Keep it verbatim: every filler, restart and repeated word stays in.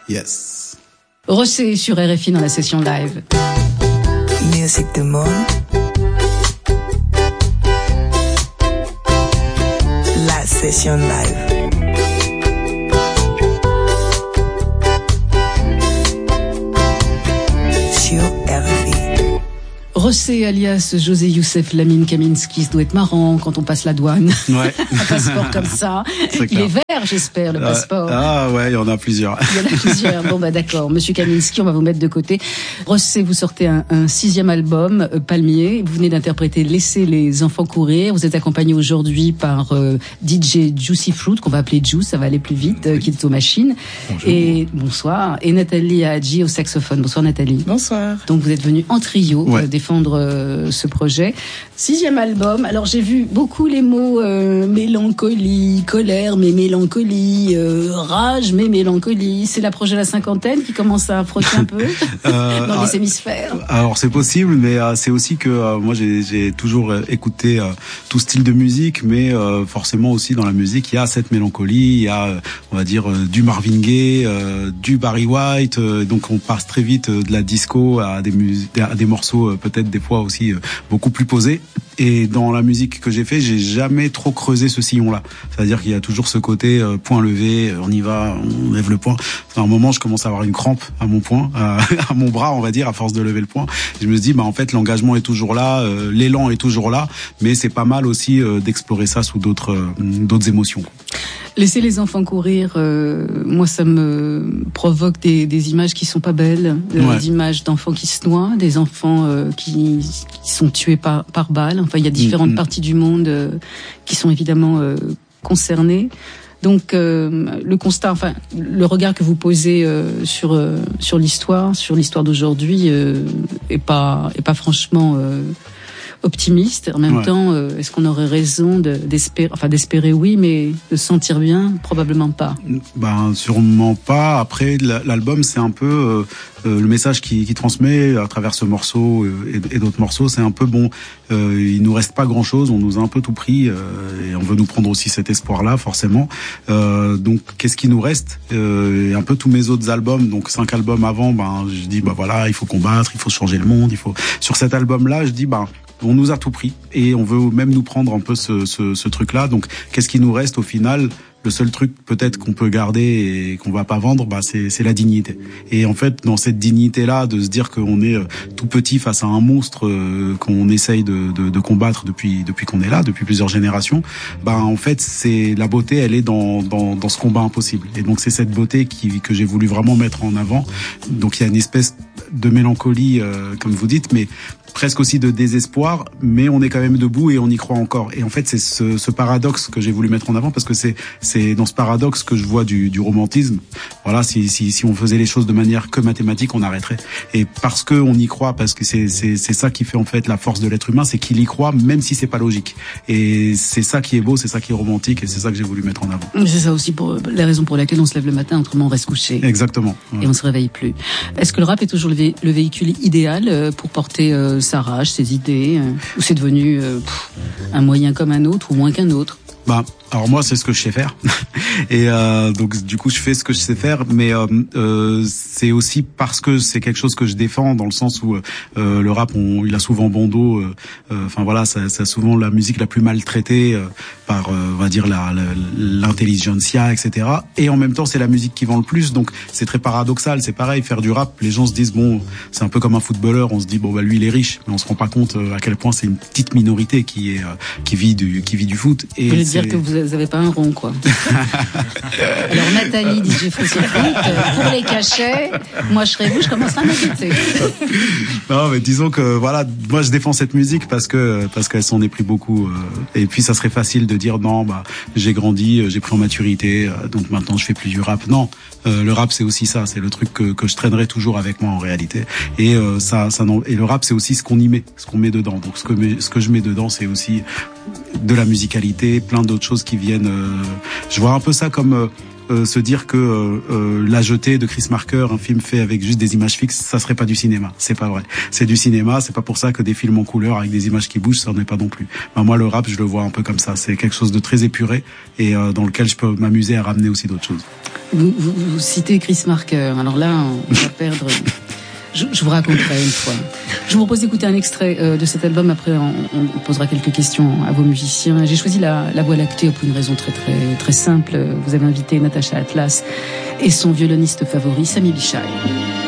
Yes. Rossé sur R F I dans la session live. Music du monde. La session live. Sur R F I. Rossé alias José Youssef Lamine Kaminski, ça doit être marrant quand on passe la douane. Ouais. Un passeport comme ça. C'est il est vert, j'espère, le passeport. Ah, ah ouais, il y en a plusieurs. Il y en a plusieurs. Bon bah d'accord. Monsieur Kaminski, on va vous mettre de côté. Rossé, vous sortez un, un sixième album, euh, Palmier. Vous venez d'interpréter Laissez les enfants courir. Vous êtes accompagné aujourd'hui par euh, D J Juicy Fruit, qu'on va appeler Juice, ça va aller plus vite, euh, qui est aux machines. Bonjour. Et bonsoir. Et Nathalie Hadji au saxophone. Bonsoir Nathalie. Bonsoir. Donc vous êtes venus en trio ouais. euh, défendre euh, ce projet. Sixième album. Alors j'ai vu beaucoup les mots euh, mélancolie, colère mais mélancolie, euh, rage mais mélancolie. C'est l'approche de la cinquantaine qui commence à frotter un peu euh, dans les hémisphères. Alors c'est possible, mais euh, c'est aussi que euh, moi j'ai, j'ai toujours écouté euh, tout style de musique, mais euh, forcément aussi dans la musique il y a cette mélancolie, il y a euh, on va dire euh, du Marvin Gaye, euh, du Barry White, euh, donc on passe très vite euh, de la disco à des mus- à des morceaux euh, peut-être des fois aussi euh, beaucoup plus posés. Et dans la musique que j'ai fait, j'ai jamais trop creusé ce sillon-là. C'est-à-dire qu'il y a toujours ce côté euh, point levé, on y va, on lève le poing. À un moment, je commence à avoir une crampe à mon poing, à, à mon bras, on va dire, à force de lever le poing. Et je me dis, bah en fait, l'engagement est toujours là, euh, l'élan est toujours là, mais c'est pas mal aussi euh, d'explorer ça sous d'autres euh, d'autres émotions. Laisser les enfants courir, euh, moi ça me provoque des, des images qui sont pas belles, euh, ouais. D'images d'enfants qui se noient, des enfants euh, qui, qui sont tués par, par balles. Enfin, il y a différentes mmh. parties du monde euh, qui sont évidemment euh, concernées. Donc euh, le constat, enfin le regard que vous posez euh, sur euh, sur l'histoire, sur l'histoire d'aujourd'hui, euh, est pas est pas franchement euh, optimiste. En même ouais. temps, euh, est-ce qu'on aurait raison de, d'espérer, enfin d'espérer oui, mais de se sentir bien, probablement pas. Ben sûrement pas. Après l'album, c'est un peu euh, euh, le message qui, qui transmet à travers ce morceau euh, et, et d'autres morceaux. C'est un peu bon. Euh, il nous reste pas grand-chose. On nous a un peu tout pris euh, et on veut nous prendre aussi cet espoir-là, forcément. Euh, donc qu'est-ce qui nous reste euh, et un peu tous mes autres albums. Donc cinq albums avant, ben je dis bah voilà, il faut combattre, il faut changer le monde. Il faut. Sur cet album-là, je dis bah on nous a tout pris et on veut même nous prendre un peu ce, ce, ce truc-là. Donc, qu'est-ce qui nous reste au final ? Le seul truc peut-être qu'on peut garder et qu'on va pas vendre, bah c'est, c'est la dignité. Et en fait, dans cette dignité-là, de se dire qu'on est tout petit face à un monstre euh, qu'on essaye de, de, de combattre depuis depuis qu'on est là, depuis plusieurs générations, bah en fait, c'est la beauté, elle est dans dans, dans ce combat impossible. Et donc c'est cette beauté qui que j'ai voulu vraiment mettre en avant. Donc il y a une espèce de mélancolie, euh, comme vous dites, mais presque aussi de désespoir, mais on est quand même debout et on y croit encore. Et en fait, c'est ce, ce paradoxe que j'ai voulu mettre en avant parce que c'est c'est dans ce paradoxe que je vois du, du romantisme. Voilà, si, si si on faisait les choses de manière que mathématique, on arrêterait. Et parce que on y croit, parce que c'est c'est c'est ça qui fait en fait la force de l'être humain, c'est qu'il y croit même si c'est pas logique. Et c'est ça qui est beau, c'est ça qui est romantique, et c'est ça que j'ai voulu mettre en avant. C'est ça aussi pour la raison pour laquelle on se lève le matin, autrement on reste couché. Exactement. Ouais. Et on se réveille plus. Est-ce que le rap est toujours le, vé- le véhicule idéal pour porter euh, sa rage, ses idées, euh, ou c'est devenu euh, pff, un moyen comme un autre ou moins qu'un autre? Bah, alors moi c'est ce que je sais faire et euh, donc du coup je fais ce que je sais faire, mais euh, euh, c'est aussi parce que c'est quelque chose que je défends dans le sens où euh, le rap on, il a souvent bon dos, enfin euh, voilà, ça, ça souvent la musique la plus maltraitée euh, par euh, on va dire la, la l'intelligentsia, et cetera. Et en même temps c'est la musique qui vend le plus, donc c'est très paradoxal. C'est pareil, faire du rap, les gens se disent bon, c'est un peu comme un footballeur, on se dit bon bah lui il est riche, mais on se rend pas compte à quel point c'est une petite minorité qui est euh, qui vit du qui vit du foot. Et je veux dire que vous Vous avez pas un rond, quoi. Alors, Nathalie, D J Fruit, pour les cachets, moi, je serais vous, je commencerai à m'inquiéter. Non, mais disons que, voilà, moi, je défends cette musique parce que, parce qu'elle s'en est pris beaucoup. Euh, et puis, ça serait facile de dire, non, bah, j'ai grandi, j'ai pris en maturité, euh, donc maintenant, je fais plus du rap. Non, euh, le rap, c'est aussi ça. C'est le truc que, que je traînerai toujours avec moi, en réalité. Et, euh, ça, ça, et le rap, c'est aussi ce qu'on y met, ce qu'on met dedans. Donc, ce que, ce que je mets dedans, c'est aussi de la musicalité, plein d'autres choses qui viennent. Euh, je vois un peu ça comme euh, euh, se dire que euh, euh, La Jetée de Chris Marker, un film fait avec juste des images fixes, ça serait pas du cinéma. C'est pas vrai. C'est du cinéma. C'est pas pour ça que des films en couleur avec des images qui bougent, ça n'est pas non plus. Ben, moi, le rap, je le vois un peu comme ça. C'est quelque chose de très épuré et euh, dans lequel je peux m'amuser à ramener aussi d'autres choses. Vous, vous, vous citez Chris Marker. Alors là, on va perdre. Je, je vous raconterai une fois. Je vous propose d'écouter un extrait euh, de cet album. Après, on, on posera quelques questions à vos musiciens. J'ai choisi la, la Voie lactée pour une raison très très très simple. Vous avez invité Natacha Atlas et son violoniste favori, Sami Bichai.